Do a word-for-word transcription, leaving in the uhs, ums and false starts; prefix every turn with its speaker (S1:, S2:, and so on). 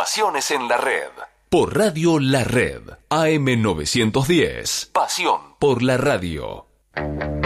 S1: Estaciones en la red.
S2: Por Radio La Red, A M novecientos diez.
S1: Pasión
S2: por la radio.